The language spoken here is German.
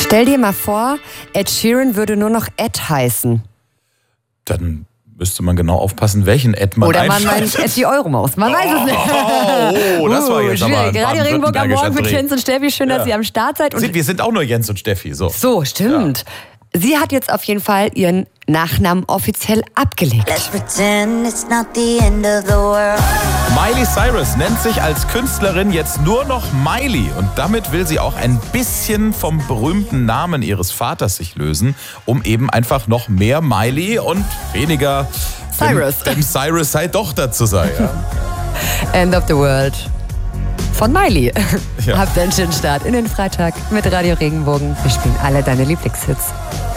Stell dir mal vor, Ed Sheeran würde nur noch Ed heißen. Dann müsste man genau aufpassen, welchen Ed man Oder man einschaltet. meint Ed die Euromaus. Man weiß es nicht. Oh, das war jetzt aber ein Radio Regenburg am Morgen mit baden-württembergischer Jens und Steffi. Schön, dass ihr am Start seid. Und Wir sind auch nur Jens und Steffi. so, stimmt. Ja. Sie hat jetzt auf jeden Fall ihren Nachnamen offiziell abgelegt. Miley Cyrus nennt sich als Künstlerin jetzt nur noch Miley. Und damit will sie auch ein bisschen vom berühmten Namen ihres Vaters sich lösen, um eben einfach noch mehr Miley und weniger Cyrus. Dem Cyrus sei Tochter zu sein. Ja? End of the World. Von Miley. Ja. Habt einen schönen Start in den Freitag mit Radio Regenbogen. Wir spielen alle deine Lieblingshits.